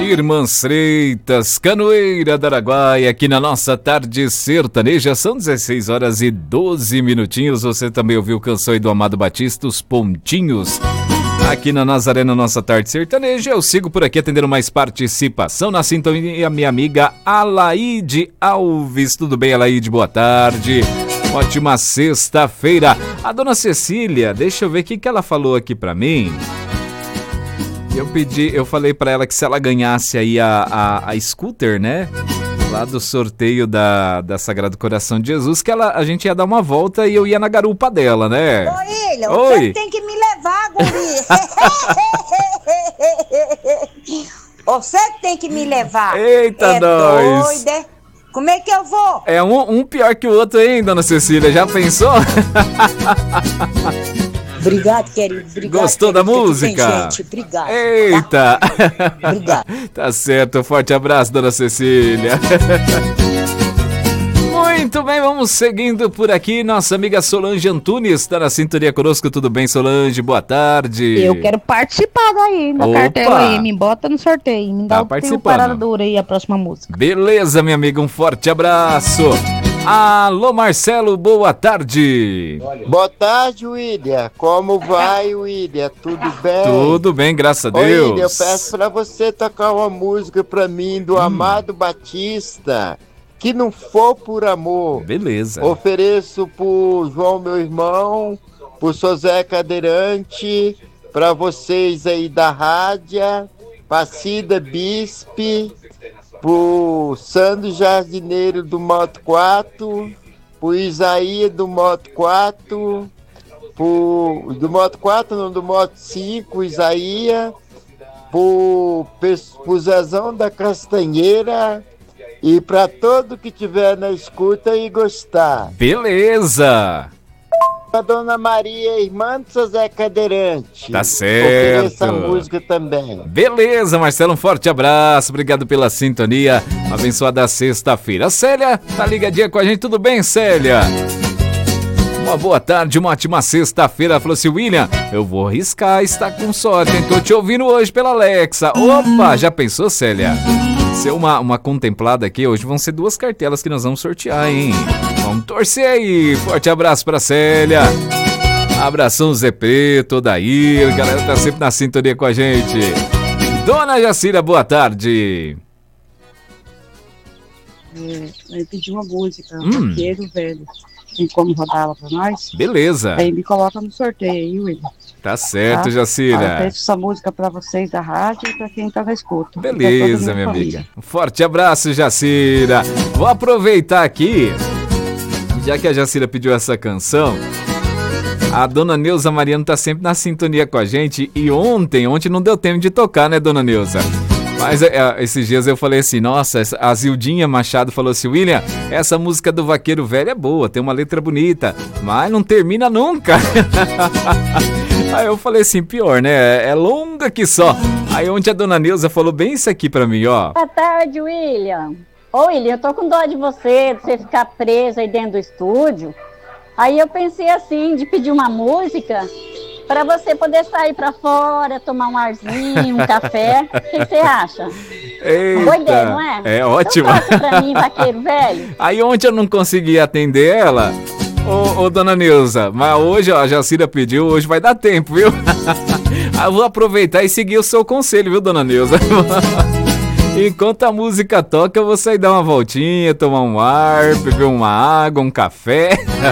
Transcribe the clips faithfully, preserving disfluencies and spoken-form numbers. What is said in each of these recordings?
Irmãs Freitas, Canoeira da Araguaia, aqui na nossa tarde sertaneja, são dezesseis horas e doze minutinhos. Você também ouviu canção aí do Amado Batista, Os Pontinhos, aqui na Nazaré, na nossa tarde sertaneja. Eu sigo por aqui atendendo mais participação na sintonia, minha amiga Alaide Alves. Tudo bem, Alaide? Boa tarde. Ótima sexta-feira. A dona Cecília, deixa eu ver o que, que ela falou aqui pra mim. Eu pedi, eu falei pra ela que se ela ganhasse aí a, a, a scooter, né? Lá do sorteio da, da Sagrado Coração de Jesus, que ela, a gente ia dar uma volta e eu ia na garupa dela, né? Ô, Ilha, Oi. Você tem que me levar, guri. Você tem que me levar. Eita, é nós. Doida, é? Como é que eu vou? É um, um pior que o outro, hein, dona Cecília? Já pensou? Obrigado, querido. Obrigado, Gostou querido, da música? Tem gente. Obrigado. Eita! Tá? Obrigado. Tá certo, forte abraço, dona Cecília. Muito bem, vamos seguindo por aqui. Nossa amiga Solange Antunes está na sintonia conosco. Tudo bem, Solange? Boa tarde. Eu quero participar daí, da Opa. cartela aí. Me bota no sorteio. Me dá Tá o participando. parada dura aí, a próxima música. Beleza, minha amiga, um forte abraço. Alô, Marcelo, boa tarde. Boa tarde, William. Como vai, William? Tudo bem? Tudo bem, graças a Ô, Deus. William, eu peço pra você tocar uma música pra mim do Hum. Amado Batista, Que Não For Por Amor. Beleza. Ofereço pro João, meu irmão, pro José Cadeirante, pra vocês aí da rádio, pra Cida Bispe, pro Sandro Jardineiro do Moto quatro, pro Isaías do Moto quatro, pro, do Moto quatro não, do Moto cinco, Isaías, pro, pro Zezão da Castanheira e pra todo que tiver na escuta e gostar. Beleza. A Dona Maria, irmã do José Cadeirante. Tá certo. Ofereça a música também. Beleza, Marcelo, um forte abraço, obrigado pela sintonia, abençoada sexta-feira. Célia, tá ligadinha com a gente, tudo bem, Célia? Uma boa tarde, uma ótima sexta-feira. Ela falou assim, William, eu vou arriscar, está com sorte, hein? Tô te ouvindo hoje pela Alexa. Opa, já pensou, Célia? Ser uma, uma contemplada aqui, hoje vão ser duas cartelas que nós vamos sortear, hein? Vamos torcer aí, forte abraço pra Célia. Abração Zé Preto, Odair, a galera tá sempre na sintonia com a gente. Dona Jacira, boa tarde. É, eu pedi uma música, Hum. Vaqueiro Velho. Tem como rodar ela pra nós? Beleza, Aí me coloca no sorteio aí, William. tá certo, Tá? Ah, eu Jacira. peço essa música pra vocês da rádio e pra quem tá na escuta. Beleza, minha família. amiga. Um forte abraço, Jacira. Vou aproveitar aqui, já que a Jacira pediu essa canção, a dona Neuza Mariano tá sempre na sintonia com a gente. E ontem, ontem não deu tempo de tocar, né, dona Neuza? Mas é, esses dias eu falei assim, nossa, essa- a Zildinha Machado falou assim, William, essa música do Vaqueiro Velho é boa, tem uma letra bonita, mas não termina nunca. Aí eu falei assim, pior, né? É longa que só. Aí ontem a dona Neuza falou bem isso aqui pra mim, ó. Boa tarde, William. Ô, William, eu tô com dó de você, de você ficar preso aí dentro do estúdio. Aí eu pensei assim, de pedir uma música para você poder sair pra fora, tomar um arzinho, um café. O que você acha? Eita, Boa ideia, não é? É ótimo. Então toca pra mim, Vaqueiro Velho. Aí ontem eu não consegui atender ela, ô, ô dona Neuza, mas hoje, ó, a Jacira pediu, hoje vai dar tempo, viu? Aí eu vou aproveitar e seguir o seu conselho, viu, dona Neuza? Enquanto a música toca, eu vou sair dar uma voltinha, tomar um ar, beber uma água, um café.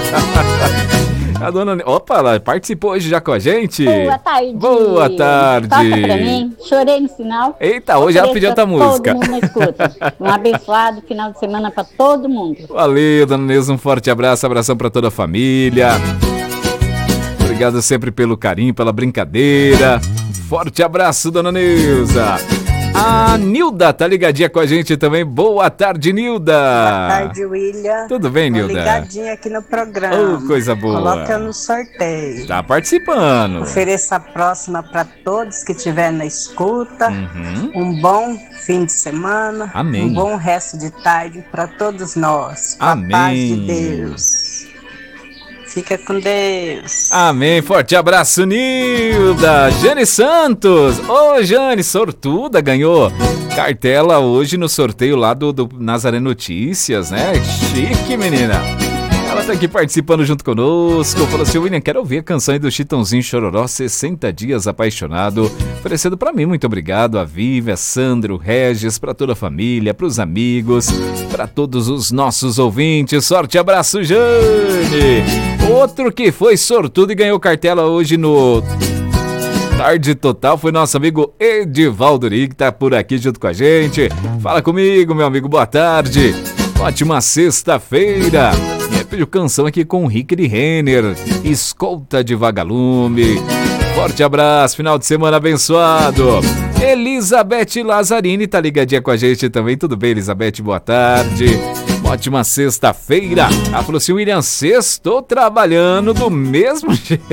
A dona... Opa, ela participou hoje já com a gente? Boa tarde. Boa tarde. Toca pra mim. Chorei no sinal. Eita, hoje ela pediu outra Ofereço a música. Todo mundo na escuta. Um abençoado final de semana pra todo mundo. Valeu, dona Neuza, um forte abraço, abração pra toda a família. Obrigado sempre pelo carinho, pela brincadeira. Forte abraço, dona Neuza. A Nilda tá ligadinha com a gente também. Boa tarde, Nilda. Boa tarde, William. Tudo bem, Tô Nilda? ligadinha aqui no programa. Oh, coisa boa. Coloca no sorteio. Tá participando. Ofereça a próxima para todos que estiver na escuta. Uhum. Um bom fim de semana. Amém. Um bom resto de tarde para todos nós. Com Amém. a paz de Deus. Fica com Deus. Amém, forte abraço, Nilda. Jane Santos. Ô, Jane, sortuda, ganhou Cartela hoje no sorteio lá do, do Nazaré Notícias, né? Chique, menina. Ela tá aqui participando junto conosco. Falou assim, William, quero ouvir a canção aí do Chitãozinho Chororó, sessenta dias apaixonado. Oferecendo pra mim, muito obrigado. A Vivian, Sandro, Regis, pra toda a família, pros amigos, pra todos os nossos ouvintes. Sorte e abraço, Jane. Outro que foi sortudo e ganhou cartela hoje no Tarde Total foi nosso amigo Edivaldo Uri, que tá por aqui junto com a gente. Fala comigo, meu amigo, boa tarde. Ótima sexta-feira. E pediu canção aqui com Rick Renner, Escolta de Vagalume. Forte abraço, final de semana abençoado. Elizabeth Lazzarini tá ligadinha com a gente também. Tudo bem, Elizabeth? Boa tarde. Ótima sexta-feira. Ela falou assim, William, sextou trabalhando do mesmo jeito.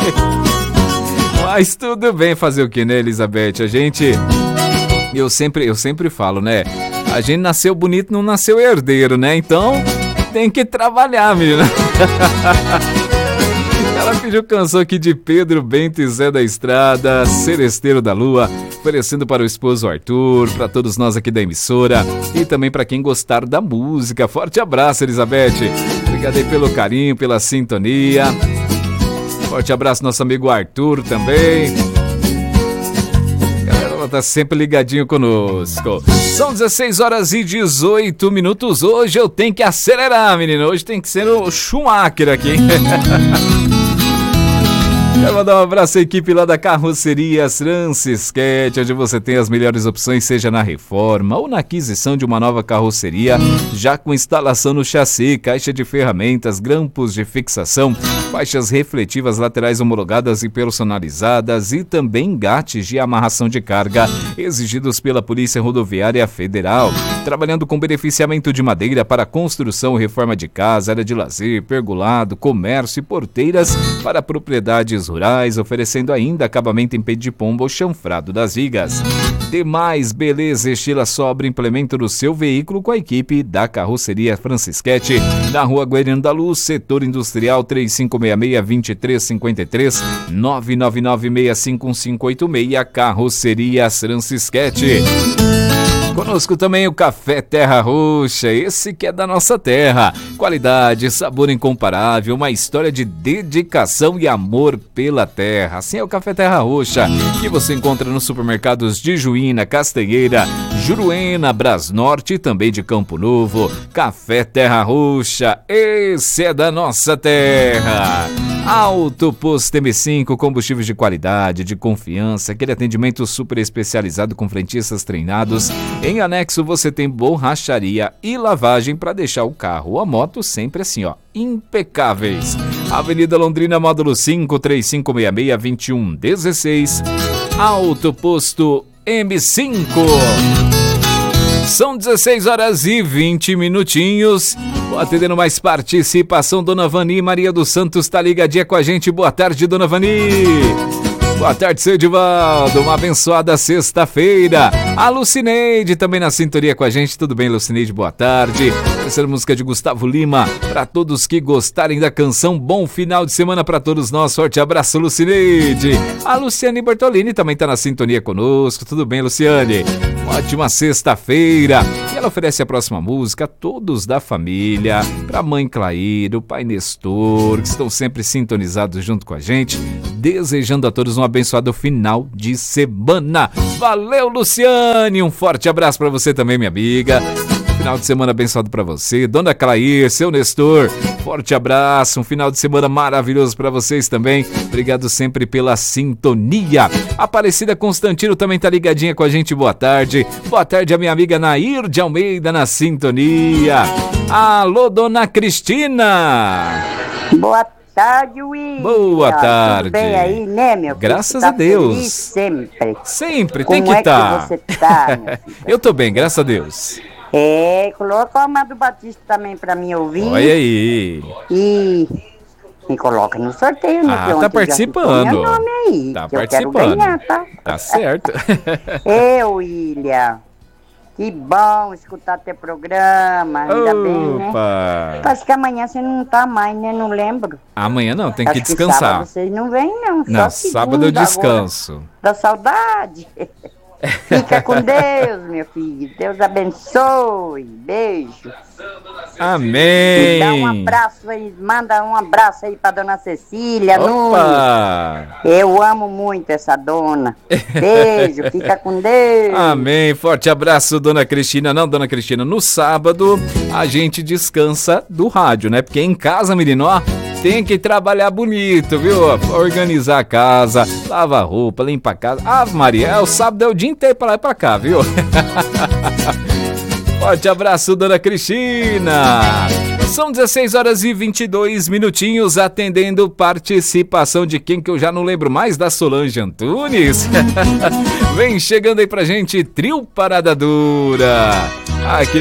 Mas tudo bem, fazer o que, né, Elizabeth? A gente, eu sempre, eu sempre falo, né? A gente nasceu bonito, não nasceu herdeiro, né? Então, tem que trabalhar, menina. Ela pediu canção aqui de Pedro Bento e Zé da Estrada, Seresteiro da Lua, oferecendo para o esposo Arthur, para todos nós aqui da emissora e também para quem gostar da música. Forte abraço, Elizabeth. Obrigado aí pelo carinho, pela sintonia. Forte abraço, nosso amigo Arthur também. Galera, ela tá sempre ligadinho conosco. São dezesseis horas e dezoito minutos. Hoje eu tenho que acelerar, menino. Hoje tem que ser o Schumacher aqui. Quero mandar um abraço à equipe lá da Carroceria Francisquete, onde você tem as melhores opções, seja na reforma ou na aquisição de uma nova carroceria, já com instalação no chassi, caixa de ferramentas, grampos de fixação, faixas refletivas laterais homologadas e personalizadas e também engates de amarração de carga exigidos pela Polícia Rodoviária Federal. Trabalhando com beneficiamento de madeira para construção e reforma de casa, área de lazer, pergolado, comércio e porteiras para propriedades rurais, oferecendo ainda acabamento em peito de pombo ou chanfrado das vigas. Demais beleza, estilo sobra, implemento do seu veículo com a equipe da Carroceria Francisquete, na Rua Guarani da Luz, setor industrial, três cinco seis seis, dois três cinco três, nove nove nove, seis cinco cinco oito seis, Carroceria Francisquete. Conosco também o Café Terra Roxa, esse que é da nossa terra. Qualidade, sabor incomparável, uma história de dedicação e amor pela terra. Assim é o Café Terra Roxa, que você encontra nos supermercados de Juína, Castanheira, Juruena, Brasnorte e também de Campo Novo. Café Terra Roxa, esse é da nossa terra. Alto Posto M cinco, combustíveis de qualidade, de confiança, aquele atendimento super especializado com frentistas treinados. Em anexo você tem borracharia e lavagem para deixar o carro ou a moto sempre assim, ó, impecáveis. Avenida Londrina, módulo cinco, três cinco seis seis, dois um um seis. Alto Posto M cinco. São dezesseis horas e vinte minutinhos. Vou atendendo mais participação. Dona Vani Maria dos Santos tá ligadinha com a gente. Boa tarde, Dona Vani. Boa tarde, seu Edivaldo. Uma abençoada sexta-feira. A Lucineide também na sintonia com a gente. Tudo bem, Lucineide? Boa tarde. Terceira música de Gustavo Lima. Para todos que gostarem da canção, bom final de semana para todos nós. Forte abraço, Lucineide. A Luciane Bertolini também tá na sintonia conosco. Tudo bem, Luciane? Ótima sexta-feira. E ela oferece a próxima música a todos da família, para a mãe Clair, o pai Nestor, que estão sempre sintonizados junto com a gente, desejando a todos um abençoado final de semana. Valeu, Luciane! Um forte abraço para você também, minha amiga. Final de semana abençoado para você, Dona Clair, seu Nestor, forte abraço, um final de semana maravilhoso para vocês também, obrigado sempre pela sintonia. Aparecida Constantino também tá ligadinha com a gente, boa tarde, boa tarde a minha amiga Nair de Almeida na sintonia. Alô, Dona Cristina! Boa tarde, William. Boa tarde. Tudo bem aí, né, meu filho? Graças tá a Deus. Feliz sempre. Sempre, Como tem que é estar. Que você tá, meu filho? Eu tô bem, graças a Deus. É, coloca o Amado Batista também pra mim ouvir. Olha aí. E me coloca no sorteio, né? Ah, tá participando. Meu nome aí, tá que participando. Eu quero ganhar, tá? Tá certo. Eu, William. Que bom escutar teu programa, ainda Opa. bem, né? Parece que amanhã você não tá mais, né? Não lembro. Amanhã não, tem Acho que descansar. Que sábado vocês não vêm, não. Não, só sábado eu descanso. Agora. Da saudade. Fica com Deus, meu filho. Deus abençoe. Beijo. Amém. Dá um abraço aí, manda um abraço aí pra dona Cecília Opa. Nunes. Eu amo muito essa dona. Beijo, fica com Deus. Amém. Forte abraço, dona Cristina. Não, dona Cristina, no sábado a gente descansa do rádio, né? Porque em casa, menino, ó, tem que trabalhar bonito, viu? Organizar a casa, lavar roupa, limpar a casa. Ah, Maria, é, o sábado é o dia inteiro pra lá e pra cá, viu? Forte abraço, dona Cristina. São dezesseis horas e vinte e dois minutinhos, atendendo participação de quem que eu já não lembro mais, da Solange Antunes. Vem chegando aí pra gente, Trio Parada Dura. Aqui